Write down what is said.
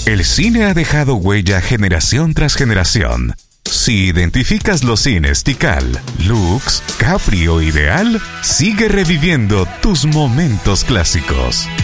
El cine ha dejado huella generación tras generación. Si identificas los cines Tikal, Lux, Capri o Ideal, sigue reviviendo tus momentos clásicos.